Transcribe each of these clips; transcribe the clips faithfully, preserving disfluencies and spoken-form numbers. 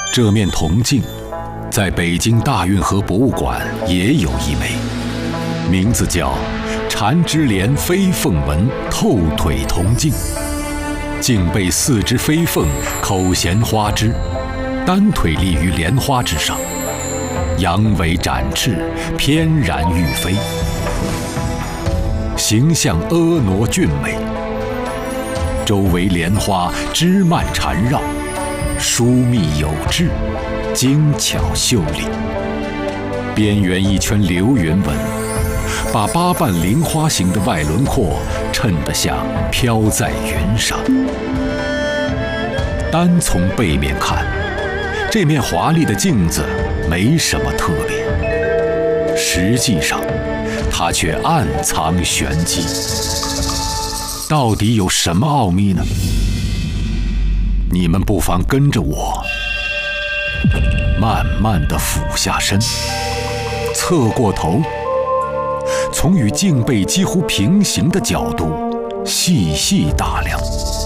这面铜镜，在北京大运河博物馆也有一枚，名字叫“缠枝莲飞凤纹透腿铜镜”。镜背四只飞凤口衔花枝，单腿立于莲花之上，扬尾展翅，翩然欲飞，形象婀娜俊美。周围莲花枝蔓缠绕，疏密有致，精巧秀丽。边缘一圈流云纹，把八瓣菱花形的外轮廓衬得像飘在云上。单从背面看，这面华丽的镜子没什么特别，实际上它却暗藏玄机。到底有什么奥秘呢？你们不妨跟着我，慢慢地俯下身，侧过头，从与镜背几乎平行的角度细细打量。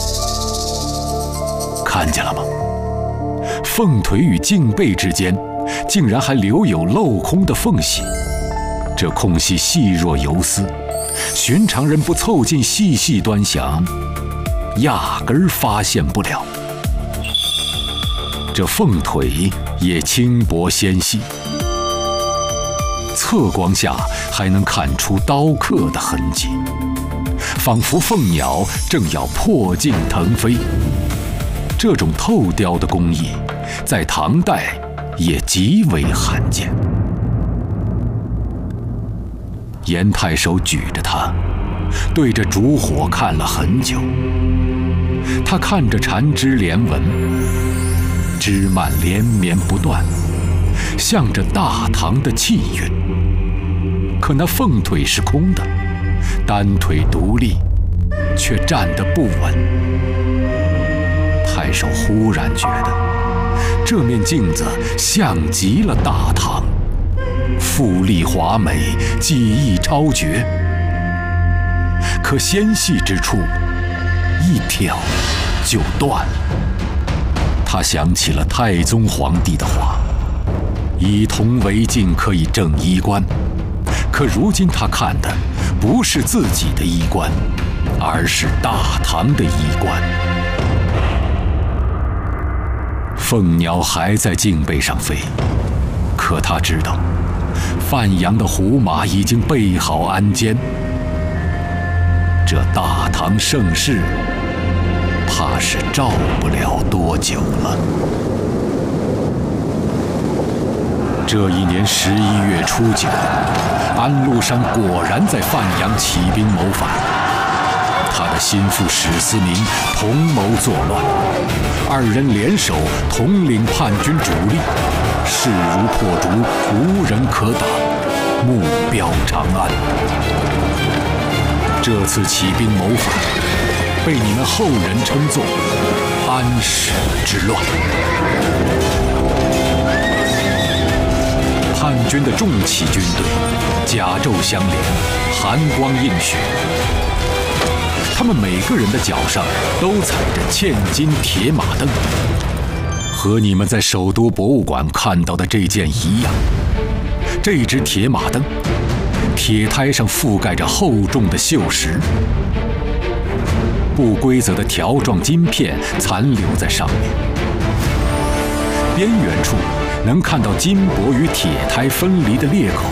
看见了吗？凤腿与镜背之间竟然还留有镂空的缝隙，这空隙细若游丝，寻常人不凑近细细端详，压根儿发现不了。这凤腿也轻薄纤细，侧光下还能看出刀刻的痕迹，仿佛凤鸟正要破镜腾飞。这种透雕的工艺，在唐代也极为罕见。严太守举着它，对着烛火看了很久。他看着缠枝莲纹，枝蔓连绵不断，向着大唐的气韵。可那凤腿是空的，单腿独立，却站得不稳。太守忽然觉得，这面镜子像极了大唐，富丽华美，技艺超绝。可纤细之处，一挑就断了。他想起了太宗皇帝的话：“以铜为镜，可以正衣冠。”可如今他看的不是自己的衣冠，而是大唐的衣冠。凤鸟还在镜背上飞，可他知道，范阳的胡马已经备好鞍鞯。这大唐盛世，怕是照不了多久了。这一年十一月初九，安禄山果然在范阳起兵谋反。他的心腹史思明同谋作乱，二人联手统领叛军主力，势如破竹，无人可挡，目标长安。这次起兵谋反，被你们后人称作安史之乱。叛军的重骑军队，甲胄相连，寒光映雪。他们每个人的脚上都踩着嵌金铁马镫，和你们在首都博物馆看到的这件一样。这只铁马镫，铁胎上覆盖着厚重的锈石，不规则的条状金片残留在上面。边缘处能看到金箔与铁胎分离的裂口，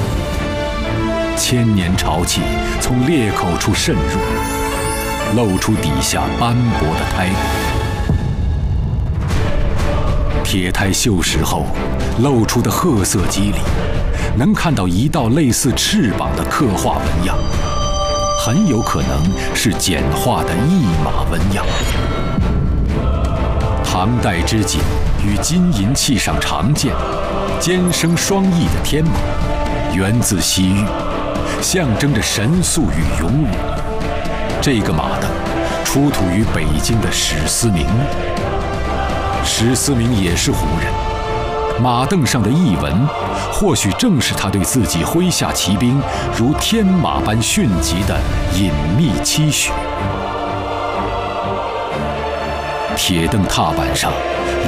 千年潮气从裂口处渗入，露出底下斑驳的胎骨。铁胎锈蚀后露出的褐色肌里，能看到一道类似翅膀的刻画纹样，很有可能是简化的一马纹样。唐代织锦与金银器上常见，尖生双翼的天马，源自西域，象征着神速与勇武。这个马镫出土于北京的史思明墓。史思明也是胡人，马镫上的译文，或许正是他对自己麾下骑兵如天马般迅疾的隐秘期许。铁镫踏板上